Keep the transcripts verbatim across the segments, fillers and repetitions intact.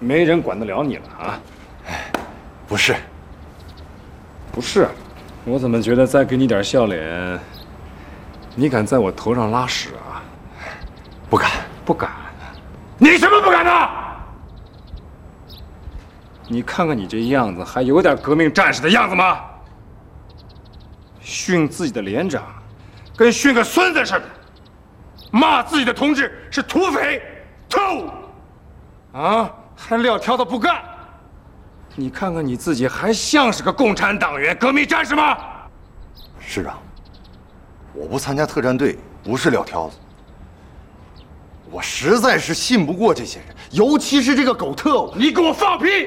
没人管得了你了啊！ 哎，不是， 不是，我怎么觉得再给你点笑脸，你敢在我头上拉屎啊？ 不敢， 不敢。你什么不敢呢？你看看你这样子，还有点革命战士的样子吗？训自己的连长，跟训个孙子似的，骂自己的同志是土匪、特务，啊，还撂挑子不干。你看看你自己，还像是个共产党员、革命战士吗？ 师长，我不参加特战队不是撂挑子，我实在是信不过这些人，尤其是这个狗特务。 你给我放屁！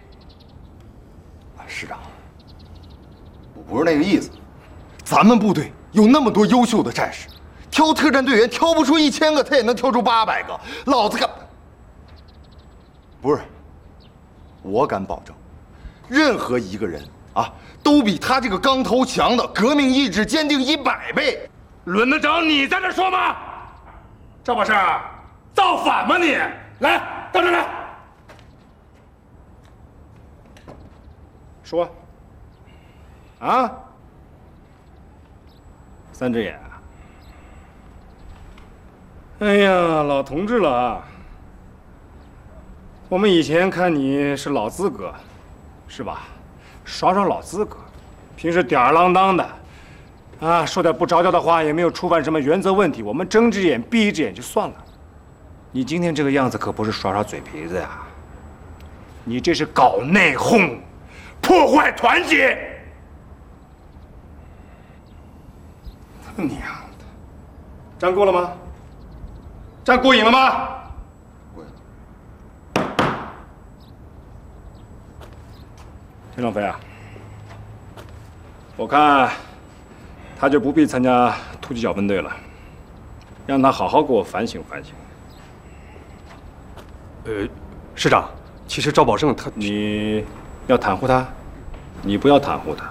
师长，我不是那个意思。咱们部队有那么多优秀的战士，挑特战队员挑不出一千个，他也能挑出八百个。老子敢，不是，我敢保证，任何一个人啊，都比他这个刚头强的革命意志坚定一百倍。 轮得着你在这说吗？赵宝胜，造反吗你？来，到这来，说。啊，三只眼。哎呀，老同志了啊！我们以前看你是老资格，是吧？耍耍老资格，平时吊儿郎当的，啊，说点不着调的话，也没有触犯什么原则问题，我们睁一只眼闭一只眼就算了。你今天这个样子可不是耍耍嘴皮子呀，你这是搞内讧，破坏团结。他娘的，站够了吗？站过瘾了吗？ 过瘾。 田壮飞啊，我看他就不必参加突击小分队了，让他好好给我反省反省。 呃，师长，其实赵宝胜他， 你要袒护他，你不要袒护他。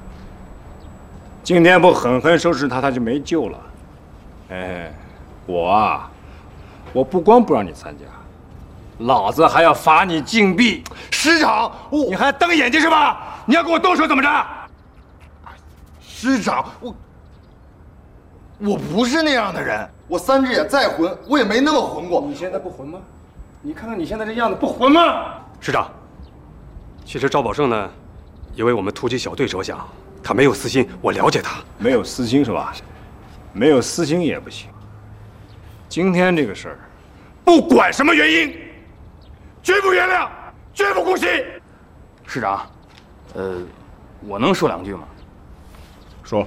今天不狠狠收拾他，他就没救了。哎，我啊，我不光不让你参加，老子还要罚你禁闭。 师长，我你还瞪眼睛是吧？你要跟我动手怎么着？ 师长，我我不是那样的人，我三只眼再混，我也没那么混过。 你现在不混吗？你看看你现在这样子，不混吗？ 师长，其实赵宝胜呢，也为我们突击小队着想，他没有私心，我了解他。 没有私心是吧？没有私心也不行。今天这个事儿，不管什么原因，绝不原谅，绝不姑息。 师长，呃，我能说两句吗？ 说。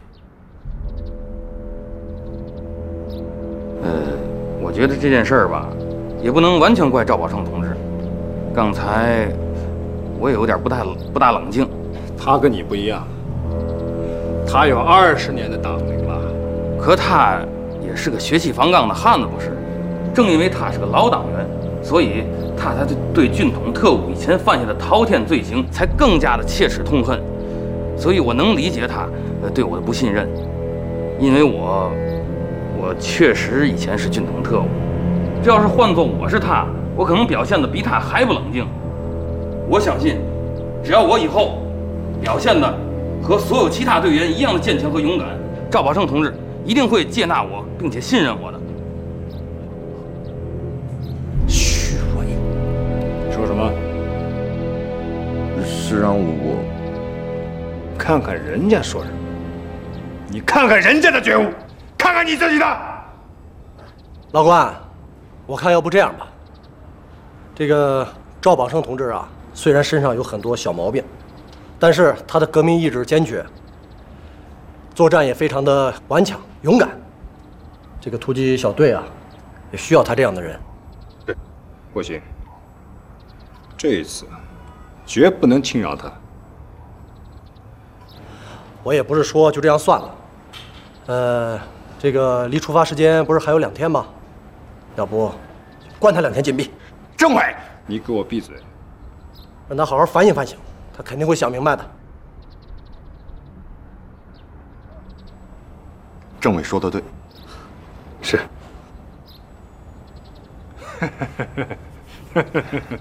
呃，我觉得这件事儿吧，也不能完全怪赵宝胜同志。刚才我也有点不太不大冷静。 他跟你不一样，他有二十年的党龄了， 可他也是个血气方刚的汉子，不是？正因为他是个老党员，所以他才对军统特务以前犯下的滔天罪行才更加的切齿痛恨。所以我能理解他呃对我的不信任，因为我我确实以前是军统特务。这要是换做我是他，我可能表现的比他还不冷静。我相信，只要我以后表现的和所有其他队员一样的坚强和勇敢，赵宝胜同志一定会接纳我，并且信任我的。 虚伪！说什么？ 师长，我看看人家说什么，你看看人家的觉悟，看看你自己的。 老关，我看要不这样吧，这个赵宝胜同志啊，虽然身上有很多小毛病，但是他的革命意志坚决，作战也非常的顽强勇敢。这个突击小队啊，也需要他这样的人。 对，不行，这一次绝不能轻饶他。 我也不是说就这样算了，呃，这个离出发时间不是还有两天吗？要不关他两天禁闭。 政委，你给我闭嘴！ 让他好好反省反省，他肯定会想明白的。 政委说的对， 是。